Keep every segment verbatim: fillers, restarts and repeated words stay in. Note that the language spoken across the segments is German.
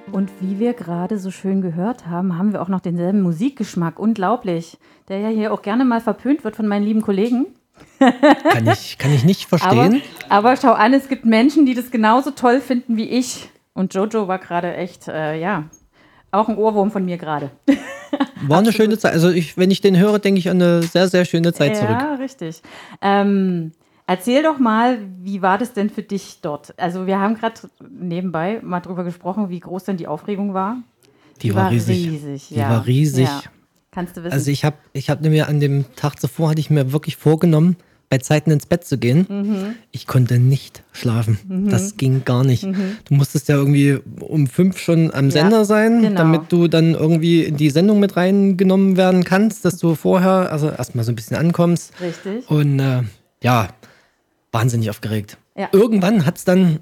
Und wie wir gerade so schön gehört haben, haben wir auch noch denselben Musikgeschmack. Unglaublich. Der ja hier auch gerne mal verpönt wird von meinen lieben Kollegen. Kann ich, kann ich nicht verstehen. Aber, aber schau an, es gibt Menschen, die das genauso toll finden wie ich. Und Jojo war gerade echt, äh, ja, auch ein Ohrwurm von mir gerade. War eine schöne Zeit. Also ich, wenn ich den höre, denke ich an eine sehr, sehr schöne Zeit ja, zurück. Ja, richtig. Ähm, erzähl doch mal, wie war das denn für dich dort? Also wir haben gerade nebenbei mal drüber gesprochen, wie groß denn die Aufregung war. Die, die war, war riesig. riesig die ja. war riesig. Ja. Kannst du wissen. Also ich habe ich hab mir an dem Tag zuvor, hatte ich mir wirklich vorgenommen, bei Zeiten ins Bett zu gehen. Mhm. Ich konnte nicht schlafen. Mhm. Das ging gar nicht. Mhm. Du musstest ja irgendwie um fünf schon am Sender ja, sein, genau. damit du dann irgendwie in die Sendung mit reingenommen werden kannst, dass du vorher, also erstmal so ein bisschen ankommst. Richtig. Und äh, ja, wahnsinnig aufgeregt. Ja. Irgendwann hat es dann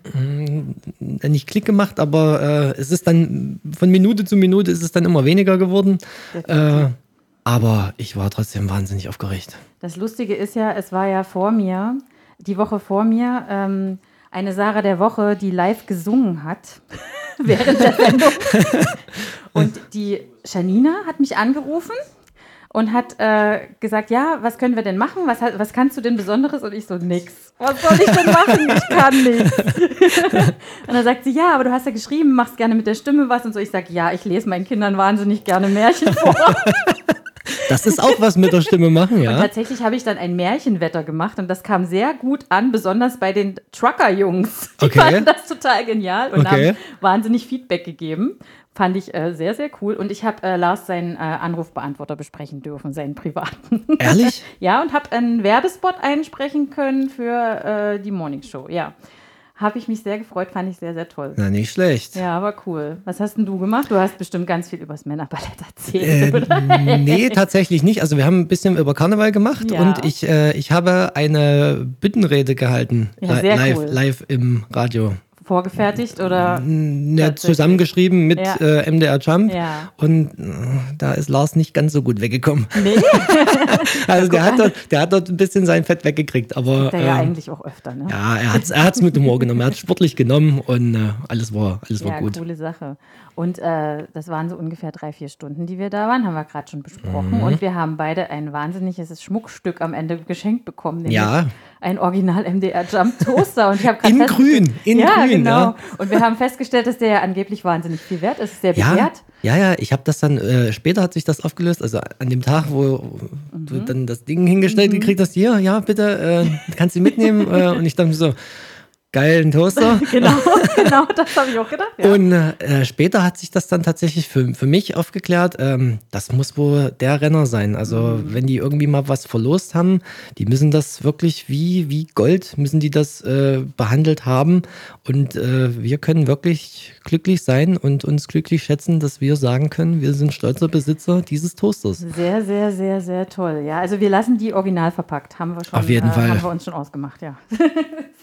äh, nicht Klick gemacht, aber äh, es ist dann von Minute zu Minute ist es dann immer weniger geworden. Äh, aber ich war trotzdem wahnsinnig aufgeregt. Das Lustige ist ja, es war ja vor mir, die Woche vor mir, ähm, eine Sarah der Woche, die live gesungen hat während der Sendung. Und die Janina hat mich angerufen und hat äh, gesagt, ja, was können wir denn machen? Was, was kannst du denn Besonderes? Und ich so, nix. Was soll ich denn machen? Ich kann nichts. Und dann sagt sie, ja, aber du hast ja geschrieben, machst gerne mit der Stimme was und so. Ich sage, ja, ich lese meinen Kindern wahnsinnig gerne Märchen vor. Das ist auch was mit der Stimme machen, ja. Und tatsächlich habe ich dann ein Märchenwetter gemacht und das kam sehr gut an, besonders bei den Trucker-Jungs. Die okay. fanden das total genial und okay. haben wahnsinnig Feedback gegeben. Fand ich äh, sehr, sehr cool. Und ich habe äh, Lars seinen äh, Anrufbeantworter besprechen dürfen, seinen privaten. Ehrlich? Ja, und habe einen Werbespot einsprechen können für äh, die Morningshow, ja. Habe ich mich sehr gefreut, fand ich sehr, sehr toll. Na, nicht schlecht. Ja, aber cool. Was hast denn du gemacht? Du hast bestimmt ganz viel über das Männerballett erzählt. Äh, nee, tatsächlich nicht. Also wir haben ein bisschen über Karneval gemacht ja. und ich, äh, ich habe eine Büttenrede gehalten, ja, sehr live, cool. live im Radio. Vorgefertigt oder? Ja, zusammengeschrieben mit ja. äh, M D R Jump ja. und äh, da ist Lars nicht ganz so gut weggekommen. Nee. Also der hat, dort, der hat dort ein bisschen sein Fett weggekriegt. Aber, der ja äh, eigentlich auch öfter, ne? Ja, er hat es er hat's mit Humor genommen, er hat es sportlich genommen und äh, alles war, alles war ja, gut. Ja, coole Sache. Und äh, das waren so ungefähr drei, vier Stunden, die wir da waren, haben wir gerade schon besprochen. Mhm. Und wir haben beide ein wahnsinniges Schmuckstück am Ende geschenkt bekommen. Nämlich ja. ein Original M D R Jump Toaster. Und ich habe in grün, in ja, grün. Genau. Ja, und wir haben festgestellt, dass der ja angeblich wahnsinnig viel wert ist. Ist der ja, begehrt? Ja, ja, ich habe das dann, äh, später hat sich das aufgelöst, also an dem Tag, wo mhm. du dann das Ding hingestellt mhm. gekriegt hast, hier, ja, bitte, äh, kannst du mitnehmen. äh, und ich dachte so, geil, ein Toaster. genau, genau, das habe ich auch gedacht. Ja. Und äh, später hat sich das dann tatsächlich für, für mich aufgeklärt, ähm, das muss wohl der Renner sein. Also mhm. wenn die irgendwie mal was verlost haben, die müssen das wirklich wie, wie Gold, müssen die das äh, behandelt haben. Und äh, wir können wirklich glücklich sein und uns glücklich schätzen, dass wir sagen können, wir sind stolzer Besitzer dieses Toasters. Sehr, sehr, sehr, sehr toll. Ja, also wir lassen die original verpackt, haben wir schon, Auf jeden äh, Fall. haben wir uns schon ausgemacht, ja.